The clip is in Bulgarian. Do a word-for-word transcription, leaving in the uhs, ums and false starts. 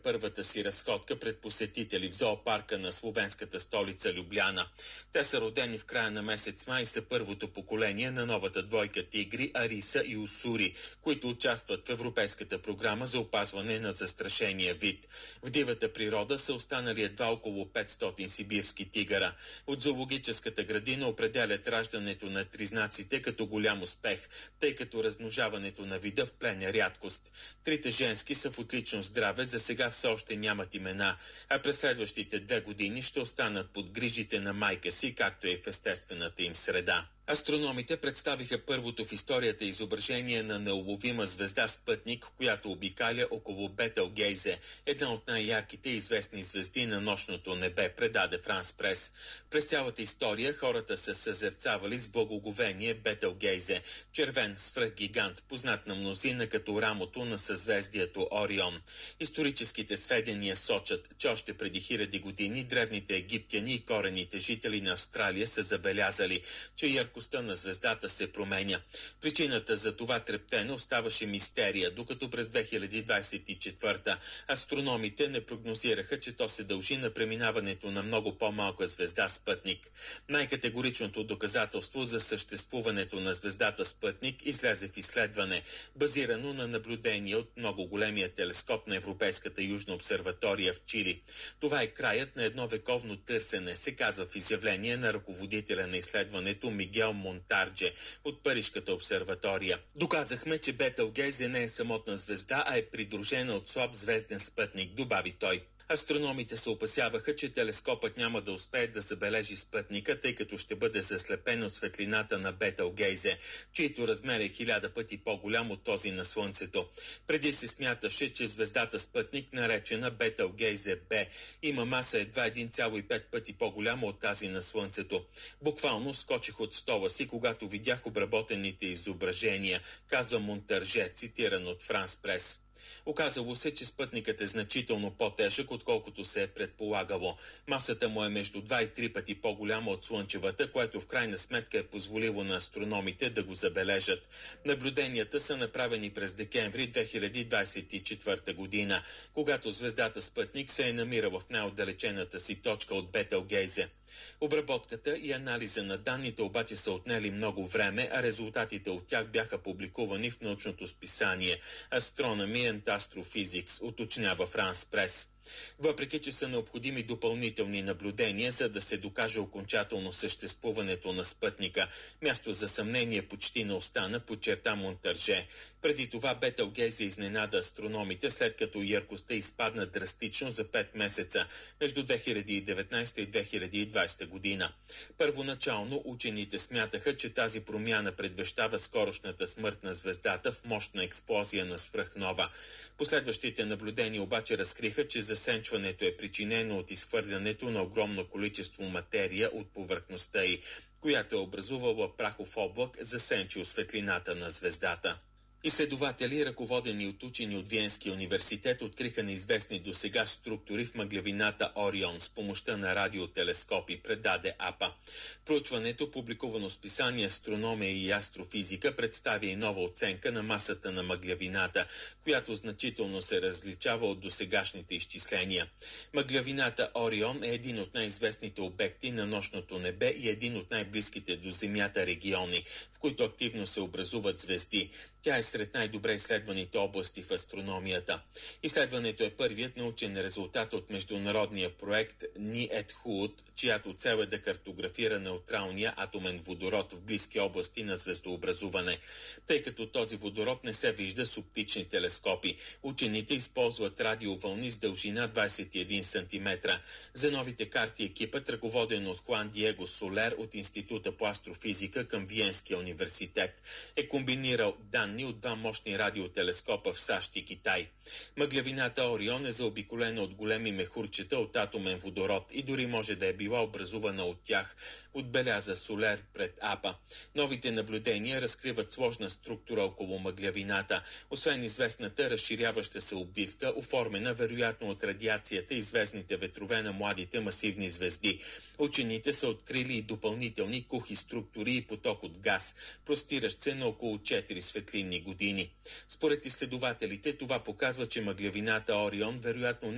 първата си разходка пред посетители в зоопарка на словенската столица Любляна. Те са родени в края на месец май и са първото поколение на новата двойка тигри Ариса и Усури, които участват в Европейската програма за опазване на застрашения вид. В дивата природа са останали едва около петстотин сибирски тигъра. От зоологическата градина определят раждането на тризнаците като голям успех, тъй като размножаването на вида в плен е рядкост. Трите женски са в отлично здраве, за сега все още нямат имена, а през следващите две години ще останат под грижите на майка си, както и в естествената им среда. Астрономите представиха първото в историята изображение на неуловима звезда спътник, която обикаля около Бетелгейзе, една от най-ярките известни звезди на нощното небе, предаде Франс Прес. През цялата история хората са съзерцавали с благоговение Бетелгейзе, червен свръхгигант, познат на мнозина като рамото на съзвездието Орион. Историческите сведения сочат, че още преди хиляди години древните египтяни и корените жители на Австралия са забелязали, че яркостта на звездата се променя. Причината за това трептене оставаше мистерия, докато през две хиляди двадесет и четвърта астрономите не прогнозираха, че то се дължи на преминаването на много по-малка звезда спътник. Най-категоричното доказателство за съществуването на звездата спътник излезе в изследване, базирано на наблюдение от много големия телескоп на Европейската южна обсерватория в Чили. Това е краят на едно вековно търсене, се казва в изявление на ръководителя на изследването Мигел Монтардже от Парижката обсерватория. Доказахме, че Бетелгейзе не е самотна звезда, а е придружена от слаб звезден спътник, добави той. Астрономите се опасяваха, че телескопът няма да успее да забележи спътника, тъй като ще бъде заслепен от светлината на Бетелгейзе, чието размер е хиляда пъти по-голям от този на Слънцето. Преди се смяташе, че звездата спътник, наречена Бетелгейзе Б, има маса едва един цяло и пет пъти по-голяма от тази на Слънцето. Буквално скочих от стола си, когато видях обработените изображения, казва Монтарже, цитиран от Франс Прес. Оказало се, че спътникът е значително по-тежък, отколкото се е предполагало. Масата му е между два и три пъти по-голяма от Слънчевата, което в крайна сметка е позволило на астрономите да го забележат. Наблюденията са направени през декември две хиляди двадесет и четвърта година, когато звездата спътник се е намирала в най-отдалечената си точка от Бетелгейзе. Обработката и анализа на данните обаче са отнели много време, а резултатите от тях бяха публикувани в научното списание Astronomy and Astrophysics, уточнява Франс Прес. Въпреки че са необходими допълнителни наблюдения, за да се докаже окончателно съществуването на спътника, място за съмнение почти не остана, подчерта Монтарже. Преди това Бетелгейзе изненада астрономите, след като яркостта изпадна драстично за пет месеца между две хиляди и деветнадесета и две хиляди и двадесета година. Първоначално учените смятаха, че тази промяна предвещава скорошната смърт на звездата в мощна експлозия на свръхнова. Последващите наблюдения обаче разкриха, че засенчването е причинено от изхвърлянето на огромно количество материя от повърхността й, която е образувала прахов облак, засенчил светлината на звездата. Изследователи, ръководени от учени от Виенския университет, откриха неизвестни досега структури в мъглявината Орион с помощта на радиотелескопи, предаде АПА. Проучването, публикувано в списание Астрономия и астрофизика, представя и нова оценка на масата на мъглявината, която значително се различава от досегашните изчисления. Мъглявината Орион е един от най-известните обекти на нощното небе и един от най-близките до Земята региони, в които активно се образуват звезди. Тя е сред най-добре изследваните области в астрономията. Изследването е първият научен резултат от международния проект Ни-Ет-Хуут, чиято цел е да картографира неутралния атомен водород в близки области на звездообразуване. Тъй като този водород не се вижда с оптични телескопи, учените използват радиовълни с дължина двадесет и един сантиметра. За новите карти екипът, ръководен от Хуан Диего Солер от Института по астрофизика към Виенския университет, е комбинирал данни от два мощни радиотелескопа в САЩ и Китай. Мъглявината Орион е заобиколена от големи мехурчета от атомен водород и дори може да е била образувана от тях, отбеляза Солер пред АПА. Новите наблюдения разкриват сложна структура около мъглявината, освен известната разширяваща се обвивка, оформена вероятно от радиацията и звездните ветрове на младите масивни звезди. Учените са открили и допълнителни кухи структури и поток от газ, простиращ се на около четири светлинни години. Според изследователите това показва, че мъглявината Орион вероятно не